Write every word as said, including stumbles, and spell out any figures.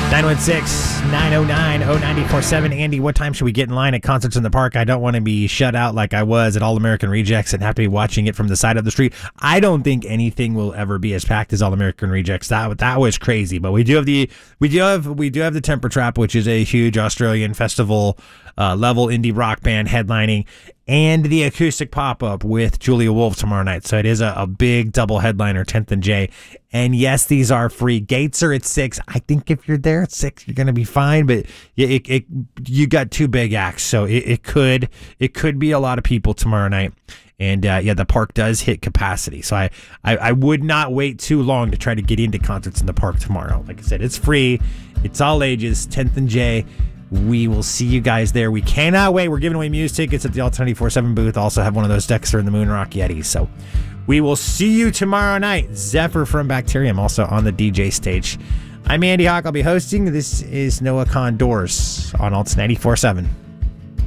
nine one six, nine oh nine, oh nine four seven. Andy, what time should we get in line at Concerts in the Park? I don't want to be shut out like I was at All American Rejects and have to be watching it from the side of the street. I don't think anything will ever be as packed as All American Rejects. That that was crazy. But we do have the we do have we do have the Temper Trap, which is a huge Australian festival uh, level indie rock band headlining, and the acoustic pop-up with Julia Wolf tomorrow night. So it is a, a big double headliner, tenth and J. And yes, these are free. Gates are at six. I think if you're there at six, you're going to be fine. But it, it, you got two big acts, so it, it could it could be a lot of people tomorrow night. And uh, yeah, the park does hit capacity. So I, I, I would not wait too long to try to get into Concerts in the Park tomorrow. Like I said, it's free. It's all ages, tenth and J. We will see you guys there. We cannot wait. We're giving away Muse tickets at the Alt twenty-four seven booth. Also have one of those Dexter and the Moonrock Yetis. So we will see you tomorrow night. Zephyr from Bacterium also on the D J stage. I'm Andy Hawk. I'll be hosting. This is Noah Condors on Alt ninety-four seven.